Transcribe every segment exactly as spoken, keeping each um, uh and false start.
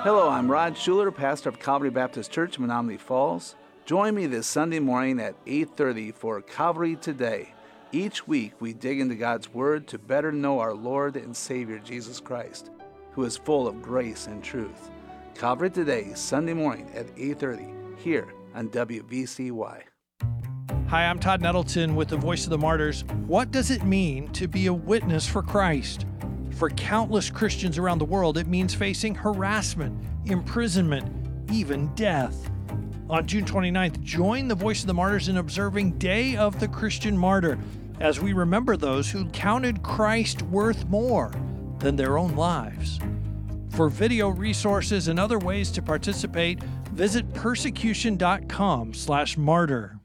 Hello, I'm Rod Schuler, pastor of Calvary Baptist Church, Menominee Falls. Join me this Sunday morning at eight thirty for Calvary Today. Each week, we dig into God's Word to better know our Lord and Savior, Jesus Christ, who is full of grace and truth. Calvary Today, Sunday morning at eight thirty, here on W V C Y. Hi, I'm Todd Nettleton with the Voice of the Martyrs. What does it mean to be a witness for Christ? For countless Christians around the world, it means facing harassment, imprisonment, even death. On June twenty-ninth, join the Voice of the Martyrs in observing Day of the Christian Martyr as we remember those who counted Christ worth more than their own lives. For video resources and other ways to participate, visit persecution.com slash martyr.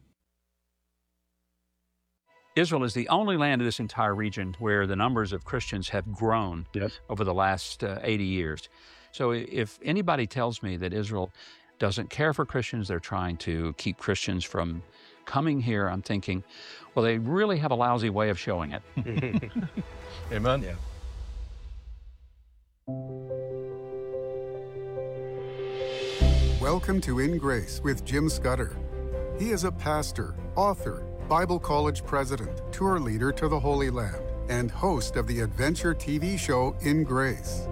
Israel is the only land in this entire region where the numbers of Christians have grown yes. over the last uh, eighty years. So if anybody tells me that Israel doesn't care for Christians, they're trying to keep Christians from coming here, I'm thinking, well, they really have a lousy way of showing it. Amen. Yeah. Welcome to In Grace with Jim Scudder. He is a pastor, author, Bible College president, tour leader to the Holy Land, and host of the adventure T V show In Grace.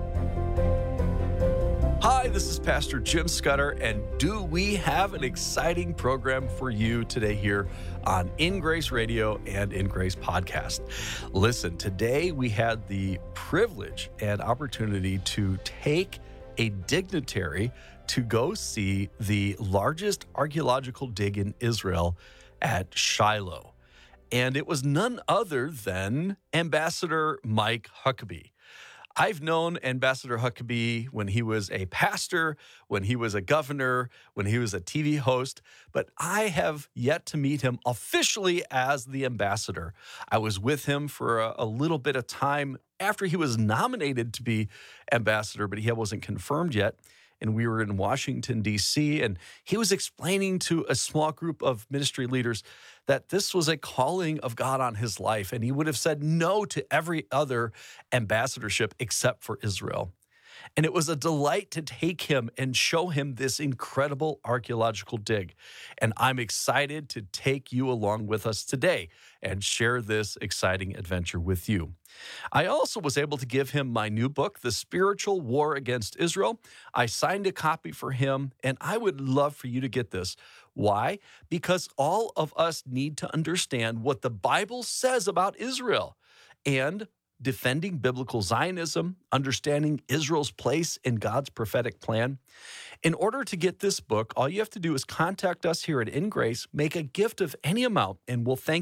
Hi, this is Pastor Jim Scudder, and do we have an exciting program for you today here on In Grace Radio and In Grace Podcast. Listen, today we had the privilege and opportunity to take a dignitary to go see the largest archaeological dig in Israel at Shiloh. And it was none other than Ambassador Mike Huckabee. I've known Ambassador Huckabee when he was a pastor, when he was a governor, when he was a T V host, but I have yet to meet him officially as the ambassador. I was with him for a, a little bit of time after he was nominated to be ambassador, but he wasn't confirmed yet. And we were in Washington, D C, and he was explaining to a small group of ministry leaders that this was a calling of God on his life, and he would have said no to every other ambassadorship except for Israel. And it was a delight to take him and show him this incredible archaeological dig. And I'm excited to take you along with us today and share this exciting adventure with you. I also was able to give him my new book, The Spiritual War Against Israel. I signed a copy for him, and I would love for you to get this. Why? Because all of us need to understand what the Bible says about Israel and defending biblical Zionism, understanding Israel's place in God's prophetic plan. In order to get this book, all you have to do is contact us here at In Grace, make a gift of any amount, and we'll thank